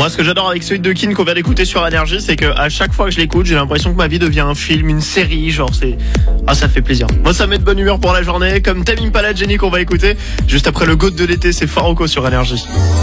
Moi, ce que j'adore avec celui de Kin qu'on vient d'écouter sur Énergie, c'est que à chaque fois que je l'écoute, j'ai l'impression que ma vie devient un film, une série, genre ça fait plaisir. Moi, ça met de bonne humeur pour la journée, comme Tame Impala, Jenny qu'on va écouter juste après le GOAT de l'été, c'est Faroko sur Énergie.